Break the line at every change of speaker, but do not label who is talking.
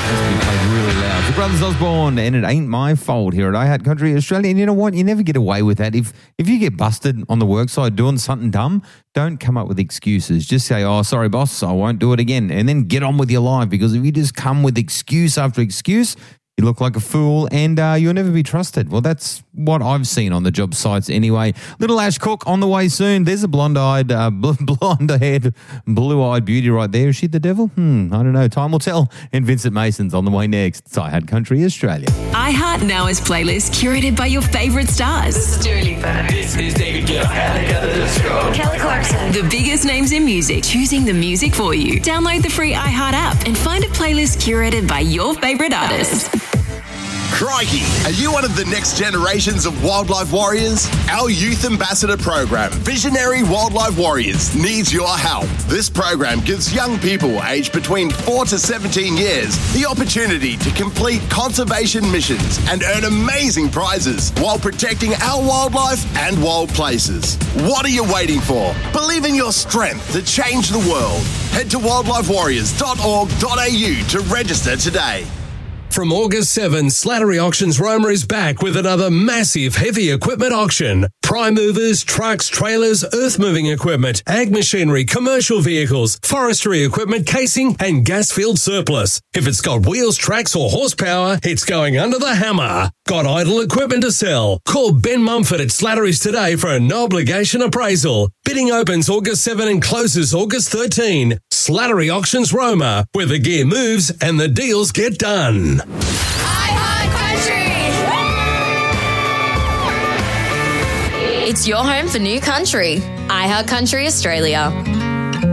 Has been played really loud. The Brothers Osborne, and it ain't my fault here at iHeart Country Australia. And you know what? You never get away with that. If you get busted on the worksite doing something dumb, don't come up with excuses. Just say, oh, sorry, boss, I won't do it again. And then get on with your life, because if you just come with excuse after excuse, you look like a fool and you'll never be trusted. Well, that's what I've seen on the job sites anyway. Little Ash Cook on the way soon. There's a blonde-haired, blue-eyed beauty right there. Is she the devil? I don't know. Time will tell. And Vincent Mason's on the way next. It's iHeart Country Australia.
iHeart Now is playlist curated by your favourite stars.
This is Dua Lipa.
This is David Guetta.
Kelly Clarkson.
The biggest names in music, choosing the music for you. Download the free iHeart app and find a playlist curated by your favourite artists.
Crikey! Are you one of the next generations of wildlife warriors? Our youth ambassador program, Visionary Wildlife Warriors, needs your help. This program gives young people aged between 4 to 17 years the opportunity to complete conservation missions and earn amazing prizes while protecting our wildlife and wild places. What are you waiting for? Believe in your strength to change the world. Head to wildlifewarriors.org.au to register today.
From August 7, Slattery Auctions Roma is back with another massive heavy equipment auction. Prime movers, trucks, trailers, earth-moving equipment, ag machinery, commercial vehicles, forestry equipment, casing, and gas field surplus. If it's got wheels, tracks, or horsepower, it's going under the hammer. Got idle equipment to sell? Call Ben Mumford at Slattery's today for a no-obligation appraisal. Bidding opens August 7 and closes August 13. Slattery Auctions Roma, where the gear moves and the deals get done.
iHeart Country.
It's your home for new country. iHeart Country Australia.